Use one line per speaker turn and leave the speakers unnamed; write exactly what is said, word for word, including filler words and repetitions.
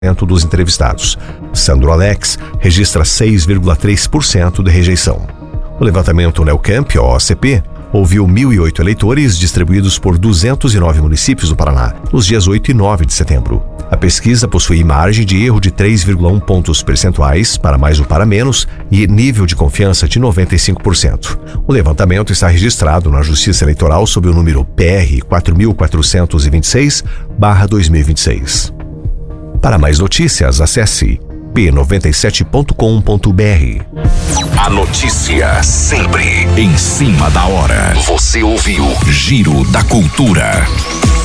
dos entrevistados. Sandro Alex registra seis vírgula três por cento de rejeição. O levantamento Neocamp, O C P, ouviu mil e oito eleitores distribuídos por duzentos e nove municípios do Paraná, nos dias oito e nove de setembro. A pesquisa possui margem de erro de três vírgula um pontos percentuais para mais ou para menos e nível de confiança de noventa e cinco por cento. O levantamento está registrado na Justiça Eleitoral sob o número P R quatro mil quatrocentos e vinte e seis barra dois mil e vinte e seis. Para mais notícias, acesse p noventa e sete ponto com ponto b r.
A notícia sempre em cima da hora. Você ouviu Giro da Cultura.